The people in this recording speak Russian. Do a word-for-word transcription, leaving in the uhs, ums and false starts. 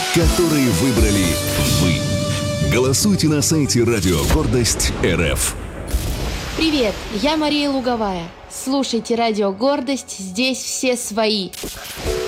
который выбрали вы. Голосуйте на сайте Радио Гордость РФ. Привет, я Мария Луговая. Слушайте Радио Гордость, здесь все свои.